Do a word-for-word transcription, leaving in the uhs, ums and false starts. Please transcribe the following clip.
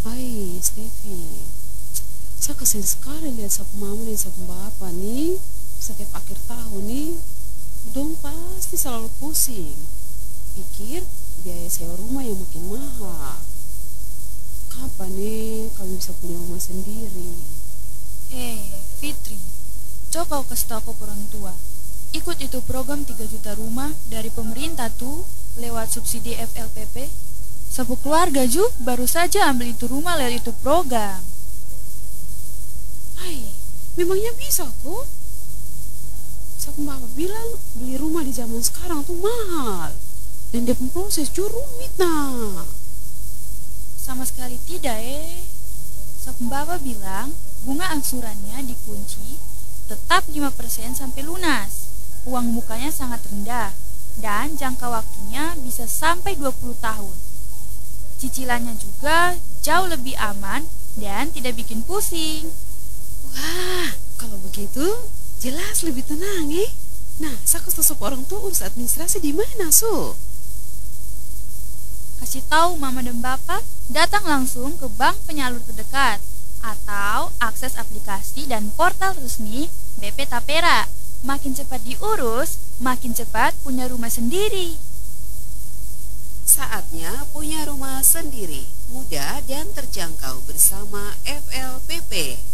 Hai, Stevi. Saya kasihan sekali lihat sapu mama dan sapu bapa nih. Setiap akhir tahun nih, dong pasti selalu pusing. Pikir biaya sewa rumah yang makin mahal. Kapan nih kalian bisa punya rumah sendiri? Eh, Fitri, coba kau kasih tahu ke orang tua. Ikut itu program tiga juta rumah dari pemerintah tuh lewat subsidi F L P P. Sapu keluarga Ju baru saja ambil itu rumah lewat itu program. Hai, memangnya bisa kok? Sapu bapa bilang beli rumah di zaman sekarang tuh mahal. Dan dia pun proses juga rumit nah. Sama sekali tidak eh. Sapu Bapak bilang bunga angsurannya dikunci tetap lima persen sampai lunas. Uang mukanya sangat rendah dan jangka waktunya bisa sampai dua puluh tahun. Cicilannya juga jauh lebih aman dan tidak bikin pusing. Wah, kalau begitu jelas lebih tenang eh. Nah, saya sosok orang tua urus administrasi di mana, Su? Kasih tahu mama dan bapak, datang langsung ke bank penyalur terdekat atau akses aplikasi dan portal resmi B P Tapera. Makin cepat diurus, makin cepat punya rumah sendiri. Saatnya punya rumah sendiri, mudah dan terjangkau bersama F L P P.